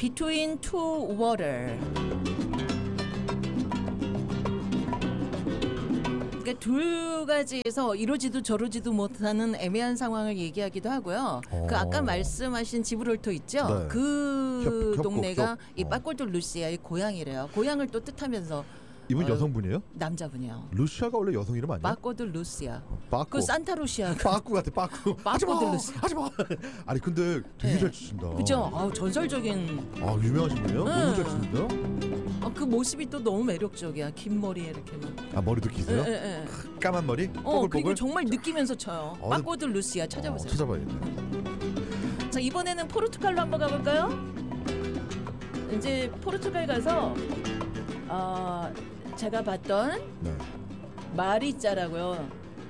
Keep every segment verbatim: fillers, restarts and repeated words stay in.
Between Two Water. 그러니까 두 가지에서 이러지도 저러지도 못하는 애매한 상황을 얘기하기도 하고요. 어. 그 아까 말씀하신 지브롤터 있죠? 네. 그 협, 동네가 협곡, 이 빠꼬드 루시아의 고향이래요. 고향을 또 뜻하면서 이분 어, 여성분이에요? 남자분이요. 루시아가 원래 여성 이름 아니야? 빠꼬드 루시아. 빠꾸. 그 산타 루시아. 빠꾸 같아 빠꾸. 빠꼬드 루시아. 하지마. 아니 근데 되게 네. 잘 치신다. 그죠? 아, 전설적인. 아 유명하신 분이에요? 네. 너무 잘 치신다. 아, 그 모습이 또 너무 매력적이야. 긴 머리에 이렇게 막. 아 머리도 기세요? 예, 예, 예. 까만 머리? 어 뽀글뽀글? 그리고 정말 느끼면서 쳐요. 어, 빠꼬드 루시아 찾아보세요. 어, 찾아봐야겠네. 자 이번에는 포르투갈로 한번 가볼까요? 이제 포르투갈 가서 어, 제가 봤던 네. 마리짜라고요.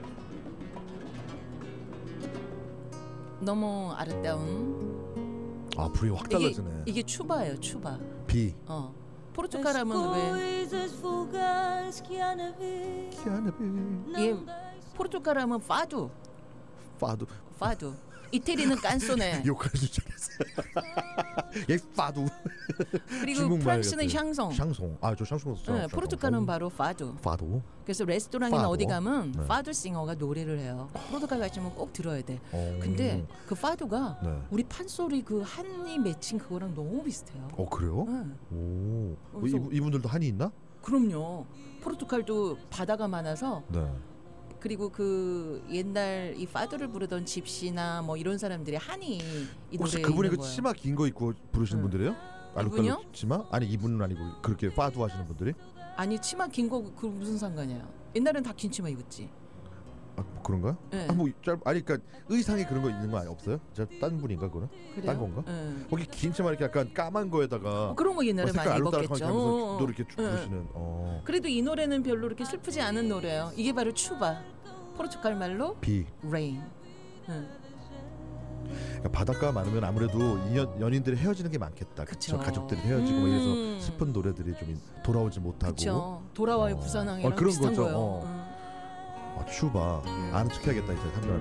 너무 아름다운. 아 불이 확 이게, 달라지네. 이게 추바예요. 추바. 비. 어. 포르투갈 하면 왜 이게 포르투갈 하면 파두. 파두. 파두. 이태리는 깐소네. 욕할 줄 알았어요. 얘 파두. 그리고 프랑스는 샹송. 샹송. 아 저 샹송 썼어. 네, 포르투갈은 바로 파두. 파두. 그래서 레스토랑이나 파도? 어디 가면 네. 파두 싱어가 노래를 해요. 포르투갈 가시면 꼭 들어야 돼. 어. 근데 그 파두가 네. 우리 판소리 그 한이 맺힌 그거랑 너무 비슷해요. 어 그래요? 네. 오. 뭐 그래서- 이분 이분들도 한이 있나? 그럼요. 포르투갈도 바다가 많아서 네. 그리고 그 옛날 이 파두를 부르던 집시나 뭐 이런 사람들이 한이 이 혹시 노래에 그분이 있는 그 거예요. 치마 긴 거 입고 부르시는 응. 분들이에요? 이분이요? 알록달록 치마? 아니 이분은 아니고 그렇게 파두 하시는 분들이? 아니 치마 긴 거 그 무슨 상관이에요? 옛날엔 다 긴 치마 입었지. 아, 뭐 그런가요? 네. 아, 뭐 짧, 아니 그러니까 의상이 그런 거 있는 거 아니 없어요? 저 딴 분인가 그거는? 그래요? 딴 건가? 네. 거기 긴 치마 이렇게 약간 까만 거에다가 어, 그런 거 옛날에 뭐 색깔 많이 알록달록하게 입었겠죠. 하면서 어, 어. 또 이렇게 쭉 네. 부르시는. 어. 그래도 이 노래는 별로 이렇게 슬프지 않은 노래예요. 이게 바로 추바. 포르투갈 말로 비. rain. 응. 그러니까 바닷가 많으면 아무래도 인연, 연인들이 헤어지는 게 많겠다. 그쵸. 그쵸? 가족들이 헤어지고 뭐 이래서 음. 슬픈 노래들이 좀 돌아오지 못하고. 그렇죠. 돌아와요 어. 부산항이랑 어, 그런 비슷한 거죠. 거예요. 어. 응. 아, 추바. 아는 척해야겠다 이제 삼 년.